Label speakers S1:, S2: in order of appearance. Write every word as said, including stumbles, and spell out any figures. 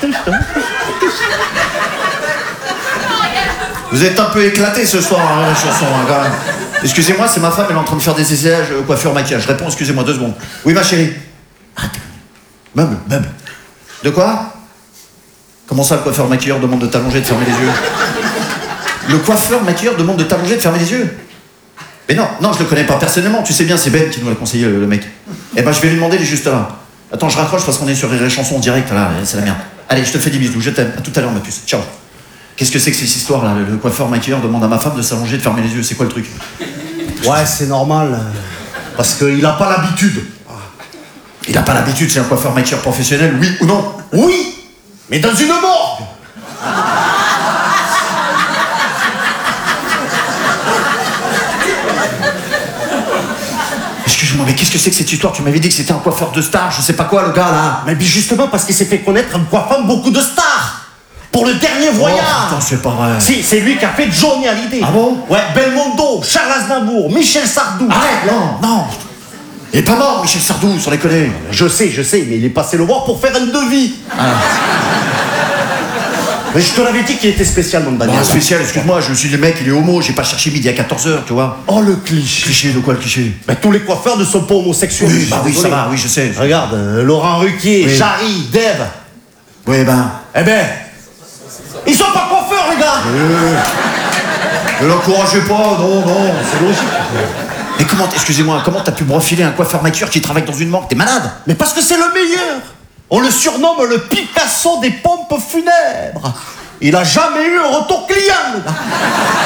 S1: Vous êtes un peu éclaté ce soir, hein, la chanson, hein, quand même. Excusez-moi, c'est ma femme, elle est en train de faire des essayages euh, coiffure, maquillage. Réponds, excusez-moi, deux secondes. Oui, ma chérie. Arrête. Meuble, meuble. De quoi? Comment ça, le coiffeur maquilleur demande de t'allonger et de fermer les yeux? Le coiffeur maquilleur demande de t'allonger et de fermer les yeux? Mais non, non, je le connais pas personnellement, tu sais bien, c'est Ben qui nous l'a conseillé, le, le mec. Eh ben, je vais lui demander, il est juste là. Attends, je raccroche parce qu'on est sur les chansons en direct, là, c'est la merde. Allez, je te fais des bisous, je t'aime. À tout à l'heure, ma puce. Ciao. Qu'est-ce que c'est que cette histoire, là? Le coiffeur maquilleur demande à ma femme de s'allonger et de fermer les yeux, c'est quoi le truc?
S2: Ouais, c'est normal. Parce qu'il a pas l'habitude.
S1: Il a pas l'habitude, c'est un coiffeur maquilleur professionnel, oui ou non?
S2: Oui, mais dans une morgue.
S1: Excuse-moi, mais qu'est-ce que c'est que cette histoire? Tu m'avais dit que c'était un coiffeur de star, je sais pas quoi, le gars, là.
S2: Mais puis justement parce qu'il s'est fait connaître en coiffant beaucoup de stars. Pour le dernier voyage.
S1: Oh, putain, c'est pas vrai.
S2: Si, c'est lui qui a fait Johnny Hallyday.
S1: Ah bon?
S2: Ouais, Belmondo, Charles Aznavour, Michel Sardou.
S1: Arrête, non, non. Il est pas mort, Michel Sardou, sans déconner.
S2: Je sais, je sais, mais il est passé le voir pour faire un devis.
S1: Ah.
S2: Mais je te l'avais dit qu'il était spécial, mon Daniel.
S1: Bon, spécial, excuse-moi, je suis le mec, il est homo, j'ai pas cherché midi à quatorze heures, tu vois.
S2: Oh, le cliché.
S1: Cliché, de quoi le cliché?
S2: Ben, tous les coiffeurs ne sont pas homosexuels.
S1: Oui, bah oui, ça va, oui, je sais.
S2: Regarde, euh, Laurent Ruquier,
S1: Oui.
S2: Jarry, Dave.
S1: Oui, ben...
S2: Eh ben, ils sont pas coiffeurs, les gars.
S1: Ne l'encouragez pas, non, non, c'est logique. Mais comment, excusez-moi, comment t'as pu me refiler un coiffeur maquilleur qui travaille dans une morgue? T'es malade?
S2: Mais parce que c'est le meilleur. On le surnomme le Picasso des pompes funèbres. Il a jamais eu un retour client, le gars.